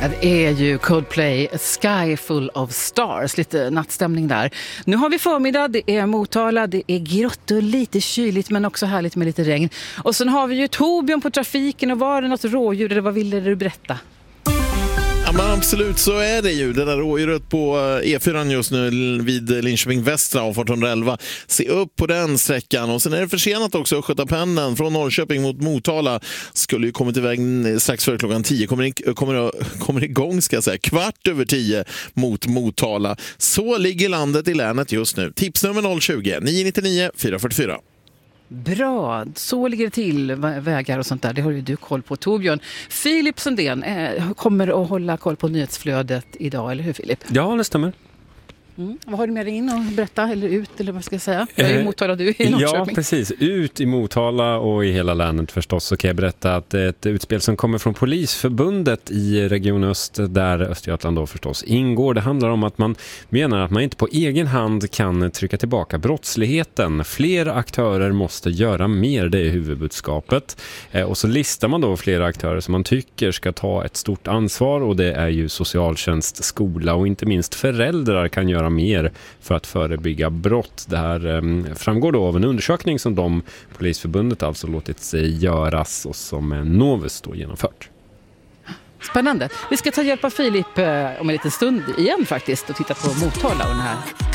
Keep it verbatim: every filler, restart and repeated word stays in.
Ja, det är ju Coldplay, A Sky Full of Stars, lite nattstämning där. Nu har vi förmiddag, det är Motala, det är grått och lite kyligt men också härligt med lite regn. Och sen har vi ju Torbjörn på trafiken och var det något rådjur eller vad ville du berätta? Ja, men absolut, så är det ju. Det där rådjuret på E fyra just nu vid Linköping Västra av fjortonhundraelva. Se upp på den sträckan. Och sen är det försenat också. Östgötapendeln från Norrköping mot Motala skulle ju kommit iväg strax före klockan tio. Kommer, in, kommer, kommer igång ska jag säga. Kvart över tio mot Motala. Så ligger landet i länet just nu. Tipsnummer noll tjugo nio nio nio fyra fyra fyra. Bra, så ligger det till vägar och sånt där. Det har ju du koll på, Torbjörn. Filip Sundén eh, kommer att hålla koll på nyhetsflödet idag, eller hur Filip? Ja, det stämmer. Mm. Vad har du med dig in och berätta eller ut eller vad ska jag säga? Jag är i Motala, du är i Norrköping. Ja, precis. Ut i Motala och i hela länet förstås så kan jag berätta att ett utspel som kommer från Polisförbundet i Region Öst där Östergötland då förstås ingår. Det handlar om att man menar att man inte på egen hand kan trycka tillbaka brottsligheten. Fler aktörer måste göra mer, det är huvudbudskapet. Och så listar man då flera aktörer som man tycker ska ta ett stort ansvar och det är ju socialtjänst, skola och inte minst föräldrar kan göra mer för att förebygga brott. Det här eh, framgår då av en undersökning som de Polisförbundet alltså låtit sig göras och som eh, Novus då genomfört. Spännande. Vi ska ta hjälp av Filip eh, om en liten stund igen faktiskt och titta på Motala och den här